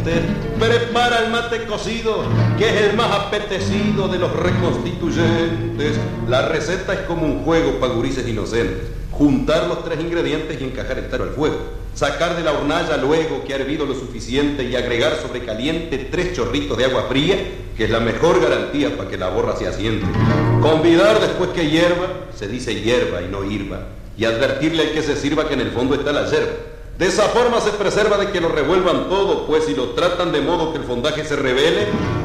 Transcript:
Prepara el mate cocido, que es el más apetecido de los reconstituyentes. La receta es como un juego para gurises inocentes. Juntar los 3 ingredientes y encajar el taro al fuego. Sacar de la hornalla luego que ha hervido lo suficiente y agregar sobre caliente 3 chorritos de agua fría, que es la mejor garantía para que la borra se asiente. Convidar después que hierva, se dice hierva y no hirva, y advertirle al que se sirva que en el fondo está la yerba. De esa forma se preserva de que lo revuelvan todo, pues si lo tratan de modo que el fondaje se revele,